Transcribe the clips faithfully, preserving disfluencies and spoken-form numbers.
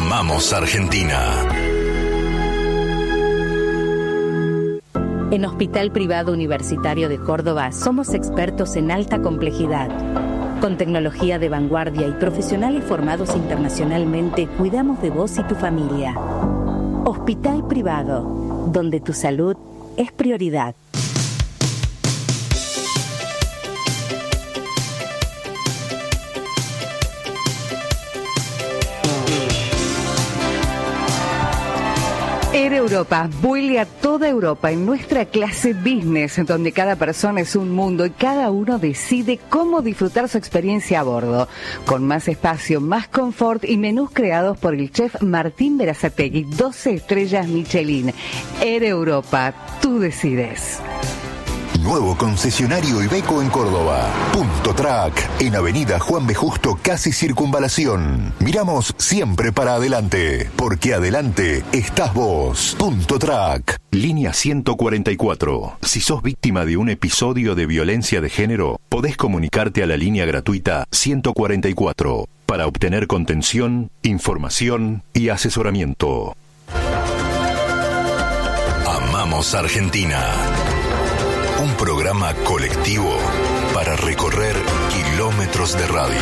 Amamos Argentina. En Hospital Privado Universitario de Córdoba somos expertos en alta complejidad. Con tecnología de vanguardia y profesionales formados internacionalmente, cuidamos de vos y tu familia. Hospital Privado, donde tu salud es prioridad. Air Europa vuele a toda Europa en nuestra clase business, donde cada persona es un mundo y cada uno decide cómo disfrutar su experiencia a bordo. Con más espacio, más confort y menús creados por el chef Martín Berazategui, doce estrellas Michelin. Air Europa, tú decides. Nuevo concesionario Iveco en Córdoba. Punto Track, en Avenida Juan B. Justo, casi Circunvalación. Miramos siempre para adelante, porque adelante estás vos. Punto Track. Línea ciento cuarenta y cuatro. Si sos víctima de un episodio de violencia de género, podés comunicarte a la línea gratuita ciento cuarenta y cuatro para obtener contención, información y asesoramiento. Amamos Argentina. Un programa colectivo para recorrer kilómetros de radio.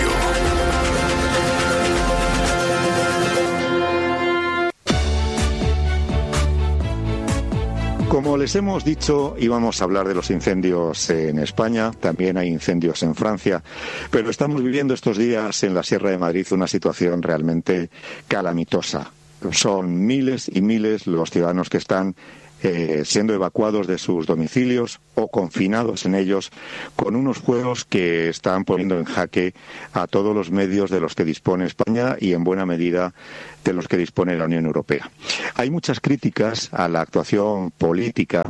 Como les hemos dicho, íbamos a hablar de los incendios en España, también hay incendios en Francia, pero estamos viviendo estos días en la Sierra de Madrid una situación realmente calamitosa. Son miles y miles los ciudadanos que están Eh, siendo evacuados de sus domicilios o confinados en ellos, con unos fuegos que están poniendo en jaque a todos los medios de los que dispone España y en buena medida de los que dispone la Unión Europea. Hay muchas críticas a la actuación política,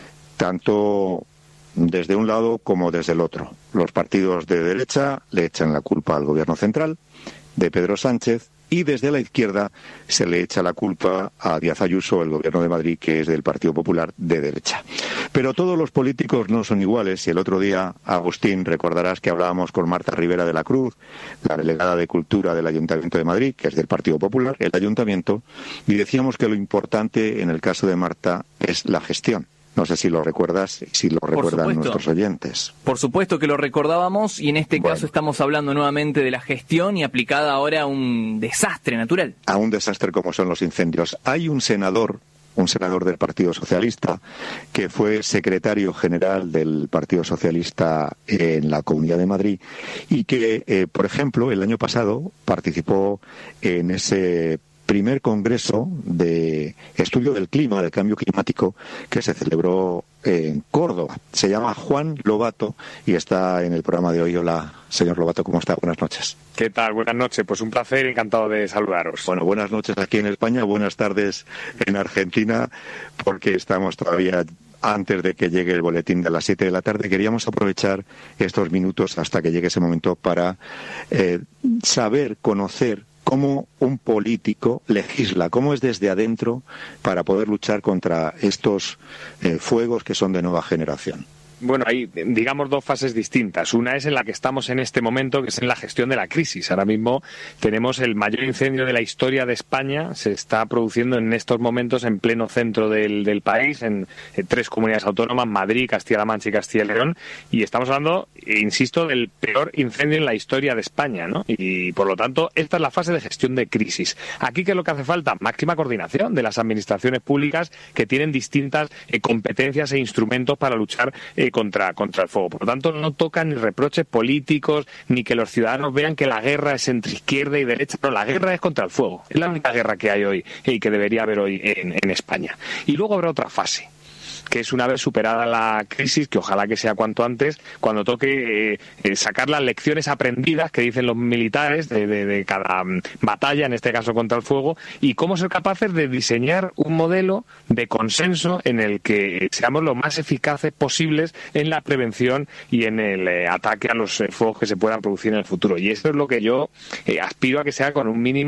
tanto desde un lado como desde el otro. Los partidos de derecha le echan la culpa al gobierno central de Pedro Sánchez, y desde la izquierda se le echa la culpa a Díaz Ayuso, el gobierno de Madrid, que es del Partido Popular de derecha. Pero todos los políticos no son iguales, y el otro día, Agustín, recordarás que hablábamos con Marta Rivera de la Cruz, la delegada de Cultura del Ayuntamiento de Madrid, que es del Partido Popular, el Ayuntamiento, y decíamos que lo importante en el caso de Marta es la gestión. No sé si lo recuerdas y si lo recuerdan nuestros oyentes. Por supuesto que lo recordábamos, y en este bueno. caso estamos hablando nuevamente de la gestión y aplicada ahora a un desastre natural. A un desastre como son los incendios. Hay un senador, un senador del Partido Socialista, que fue secretario general del Partido Socialista en la Comunidad de Madrid y que, eh, por ejemplo, el año pasado participó en ese primer congreso de estudio del clima, del cambio climático, que se celebró en Córdoba. Se llama Juan Lobato y está en el programa de hoy. Hola, señor Lobato, ¿cómo está? Buenas noches. ¿Qué tal? Buenas noches. Pues un placer, encantado de saludaros. Bueno, buenas noches aquí en España, buenas tardes en Argentina, porque estamos todavía antes de que llegue el boletín de las siete de la tarde. Queríamos aprovechar estos minutos hasta que llegue ese momento para eh, saber, conocer cómo un político legisla, cómo es desde adentro para poder luchar contra estos eh, fuegos que son de nueva generación. Bueno, hay, digamos, dos fases distintas. Una es en la que estamos en este momento, que es en la gestión de la crisis. Ahora mismo tenemos el mayor incendio de la historia de España. Se está produciendo en estos momentos en pleno centro del, del país, en, en tres comunidades autónomas, Madrid, Castilla-La Mancha y Castilla y León. Y estamos hablando, insisto, del peor incendio en la historia de España, ¿no? Y, por lo tanto, esta es la fase de gestión de crisis. Aquí, ¿qué es lo que hace falta? Máxima coordinación de las administraciones públicas que tienen distintas eh, competencias e instrumentos para luchar eh, Contra, contra el fuego. Por lo tanto, no tocan ni reproches políticos, ni que los ciudadanos vean que la guerra es entre izquierda y derecha. No, la guerra es contra el fuego. Es la única guerra que hay hoy y que debería haber hoy en, en España. Y luego habrá otra fase, que es una vez superada la crisis, que ojalá que sea cuanto antes, cuando toque eh, eh, sacar las lecciones aprendidas que dicen los militares de, de, de cada um, batalla, en este caso contra el fuego, y cómo ser capaces de diseñar un modelo de consenso en el que seamos lo más eficaces posibles en la prevención y en el eh, ataque a los eh, fuegos que se puedan producir en el futuro. Y eso es lo que yo eh, aspiro a que sea con un mínimo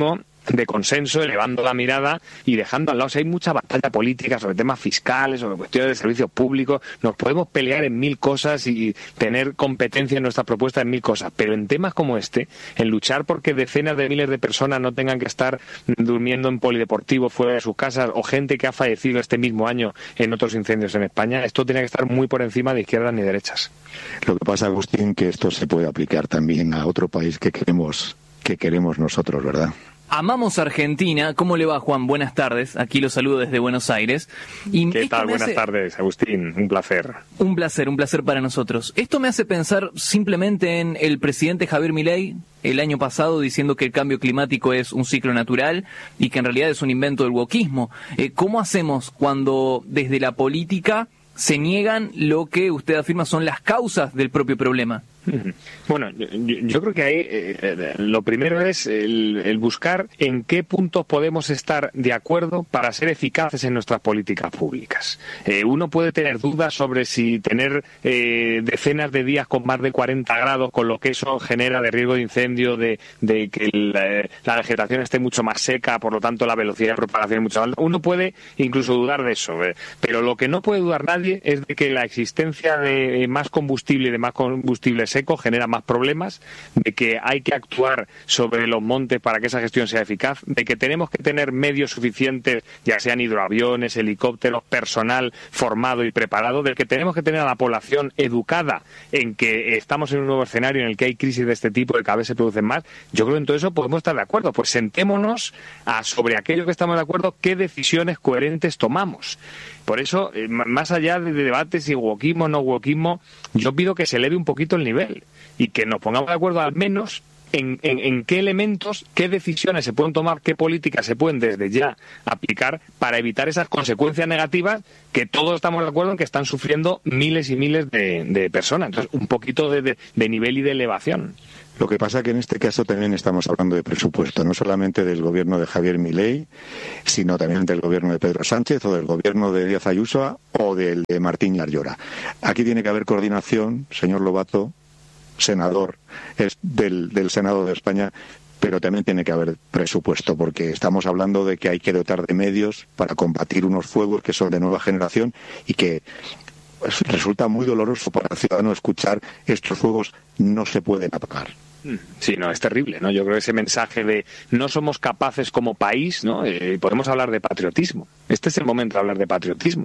de consenso, elevando la mirada y dejando al lado. Si hay mucha batalla política sobre temas fiscales, sobre cuestiones de servicios públicos, nos podemos pelear en mil cosas y tener competencia en nuestras propuestas en mil cosas, pero en temas como este, en luchar porque decenas de miles de personas no tengan que estar durmiendo en polideportivos fuera de sus casas, o gente que ha fallecido este mismo año en otros incendios en España, esto tiene que estar muy por encima de izquierdas ni derechas. Lo que pasa, Agustín, que esto se puede aplicar también a otro país que queremos, que queremos nosotros, ¿verdad? Amamos Argentina. ¿Cómo le va, Juan? Buenas tardes. Aquí lo saludo desde Buenos Aires. Y ¿Qué tal? Buenas hace... tardes, Agustín. Un placer. Un placer, un placer para nosotros. Esto me hace pensar simplemente en el presidente Javier Milei el año pasado diciendo que el cambio climático es un ciclo natural y que en realidad es un invento del wokismo. Eh, ¿Cómo hacemos cuando desde la política se niegan lo que usted afirma son las causas del propio problema? Bueno, yo, yo creo que ahí eh, lo primero es el, el buscar en qué puntos podemos estar de acuerdo para ser eficaces en nuestras políticas públicas. Eh, uno puede tener dudas sobre si tener eh, decenas de días con más de cuarenta grados, con lo que eso genera de riesgo de incendio, de, de que la, la vegetación esté mucho más seca, por lo tanto la velocidad de propagación es mucho más alta. Uno puede incluso dudar de eso, eh, pero lo que no puede dudar nadie es de que la existencia de más combustible y de más combustible seco genera más problemas, de que hay que actuar sobre los montes para que esa gestión sea eficaz, de que tenemos que tener medios suficientes, ya sean hidroaviones, helicópteros, personal formado y preparado, de que tenemos que tener a la población educada en que estamos en un nuevo escenario en el que hay crisis de este tipo, de que cada vez se producen más. Yo creo que en todo eso podemos estar de acuerdo. Pues sentémonos a, sobre aquello que estamos de acuerdo, qué decisiones coherentes tomamos. Por eso, eh, más allá de debates si wokismo o no wokismo, yo pido que se eleve un poquito el nivel y que nos pongamos de acuerdo al menos en, en, en qué elementos, qué decisiones se pueden tomar, qué políticas se pueden desde ya aplicar para evitar esas consecuencias negativas que todos estamos de acuerdo en que están sufriendo miles y miles de, de personas. Entonces, un poquito de, de, de nivel y de elevación. Lo que pasa que en este caso también estamos hablando de presupuesto, no solamente del gobierno de Javier Milei, sino también del gobierno de Pedro Sánchez o del gobierno de Díaz Ayuso o del de Martín Ayora. Aquí tiene que haber coordinación, señor Lobato, senador es del, del Senado de España, pero también tiene que haber presupuesto, porque estamos hablando de que hay que dotar de medios para combatir unos fuegos que son de nueva generación y que pues, resulta muy doloroso para el ciudadano escuchar estos fuegos no se pueden apagar. Sí, no, es terrible, ¿no? Yo creo que ese mensaje de no somos capaces como país, ¿no? Eh, podemos hablar de patriotismo. Este es el momento de hablar de patriotismo.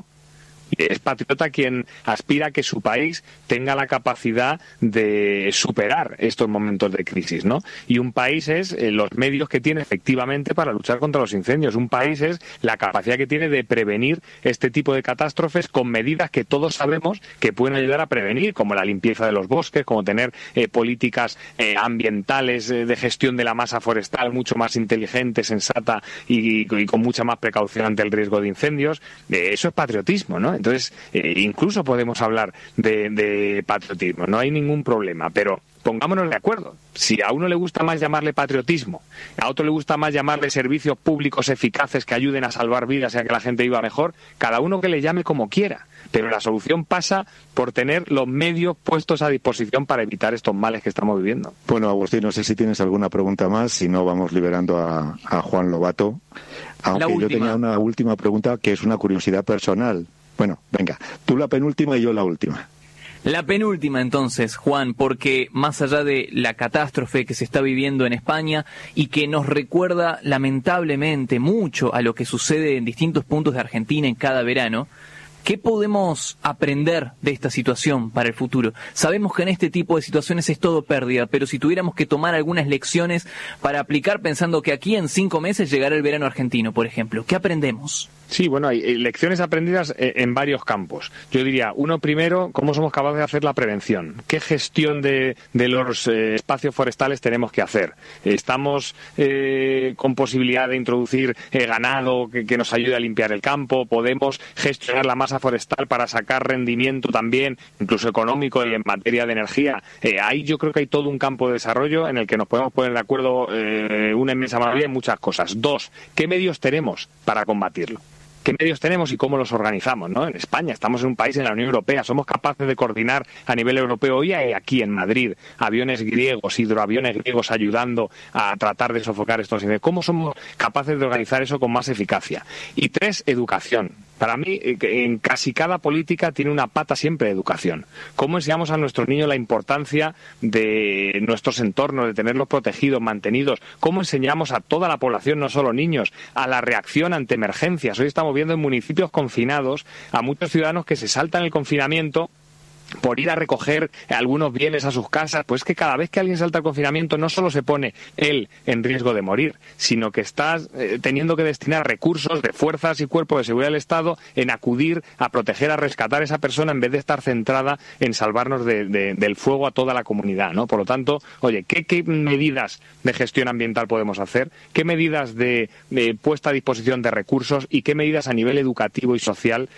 Es patriota quien aspira a que su país tenga la capacidad de superar estos momentos de crisis, ¿no? Y un país es eh, los medios que tiene efectivamente para luchar contra los incendios. Un país es la capacidad que tiene de prevenir este tipo de catástrofes con medidas que todos sabemos que pueden ayudar a prevenir, como la limpieza de los bosques, como tener eh, políticas eh, ambientales eh, de gestión de la masa forestal mucho más inteligente, sensata y, y con mucha más precaución ante el riesgo de incendios. Eh, eso es patriotismo, ¿no? Entonces, eh, incluso podemos hablar de, de patriotismo, no hay ningún problema, pero pongámonos de acuerdo. Si a uno le gusta más llamarle patriotismo, a otro le gusta más llamarle servicios públicos eficaces que ayuden a salvar vidas y a que la gente viva mejor, cada uno que le llame como quiera. Pero la solución pasa por tener los medios puestos a disposición para evitar estos males que estamos viviendo. Bueno, Agustín, no sé si tienes alguna pregunta más, si no vamos liberando a, a Juan Lobato. Aunque yo tenía una última pregunta que es una curiosidad personal. Bueno, venga, tú la penúltima y yo la última. La penúltima entonces, Juan, porque más allá de la catástrofe que se está viviendo en España y que nos recuerda lamentablemente mucho a lo que sucede en distintos puntos de Argentina en cada verano, ¿qué podemos aprender de esta situación para el futuro? Sabemos que en este tipo de situaciones es todo pérdida, pero si tuviéramos que tomar algunas lecciones para aplicar pensando que aquí en cinco meses llegará el verano argentino, por ejemplo, ¿qué aprendemos? Sí, bueno, hay lecciones aprendidas en varios campos. Yo diría, uno primero, ¿cómo somos capaces de hacer la prevención? ¿Qué gestión de, de los eh, espacios forestales tenemos que hacer? ¿Estamos eh, con posibilidad de introducir eh, ganado que, que nos ayude a limpiar el campo? ¿Podemos gestionar la masa forestal para sacar rendimiento también, incluso económico y en materia de energía? Eh, ahí yo creo que hay todo un campo de desarrollo en el que nos podemos poner de acuerdo eh, una inmensa mayoría en muchas cosas. Dos, ¿qué medios tenemos para combatirlo? qué medios tenemos y cómo los organizamos, ¿no? En España estamos en un país en la Unión Europea, somos capaces de coordinar a nivel europeo. Hoy hay aquí en Madrid aviones griegos, hidroaviones griegos ayudando a tratar de sofocar estos incendios. ¿Cómo somos capaces de organizar eso con más eficacia? Y tres, educación. Para mí, en casi cada política tiene una pata siempre de educación. ¿Cómo enseñamos a nuestros niños la importancia de nuestros entornos, de tenerlos protegidos, mantenidos? ¿Cómo enseñamos a toda la población, no solo niños, a la reacción ante emergencias? Hoy estamos viendo en municipios confinados a muchos ciudadanos que se saltan el confinamiento por ir a recoger algunos bienes a sus casas. Pues que cada vez que alguien salta al confinamiento no solo se pone él en riesgo de morir, sino que está eh, teniendo que destinar recursos de fuerzas y cuerpos de seguridad del Estado en acudir a proteger, a rescatar a esa persona, en vez de estar centrada en salvarnos de, de, del fuego a toda la comunidad, ¿no? Por lo tanto, oye, ¿qué, qué medidas de gestión ambiental podemos hacer? ¿Qué medidas de, de puesta a disposición de recursos? ¿Y qué medidas a nivel educativo y social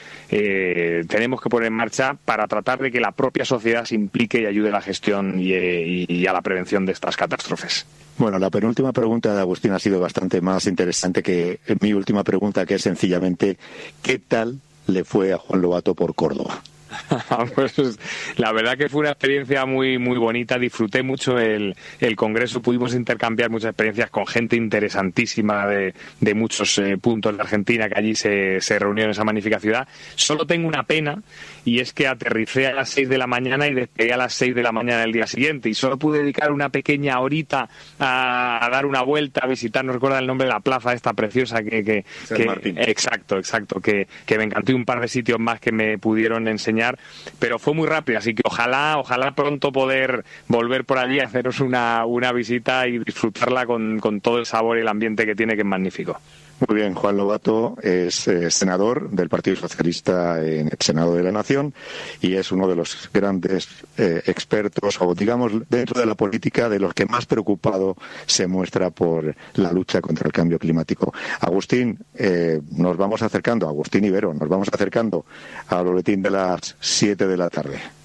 eh, tenemos que poner en marcha para tratar de que la propia sociedad se implique y ayude a la gestión y, y, y a la prevención de estas catástrofes? Bueno, la penúltima pregunta de Agustín ha sido bastante más interesante que mi última pregunta, que es sencillamente ¿qué tal le fue a Juan Lobato por Córdoba? Pues la verdad que fue una experiencia muy muy bonita, disfruté mucho el, el congreso, pudimos intercambiar muchas experiencias con gente interesantísima de, de muchos eh, puntos de Argentina que allí se, se reunió en esa magnífica ciudad. Solo tengo una pena, y es que aterricé a las seis de la mañana y despegué a las seis de la mañana del día siguiente, y solo pude dedicar una pequeña horita a, a dar una vuelta, a visitar, no recuerdo el nombre de la plaza esta preciosa que... que, que exacto, exacto, que, que me encantó, y un par de sitios más que me pudieron enseñar, pero fue muy rápido, así que ojalá ojalá pronto poder volver por allí, haceros una, una visita y disfrutarla con, con todo el sabor y el ambiente que tiene, que es magnífico. Muy bien, Juan Lobato es eh, senador del Partido Socialista en el Senado de la Nación y es uno de los grandes eh, expertos, o digamos, dentro de la política, de los que más preocupado se muestra por la lucha contra el cambio climático. Agustín, eh, nos vamos acercando, Agustín Ibero, nos vamos acercando al boletín de las siete de la tarde.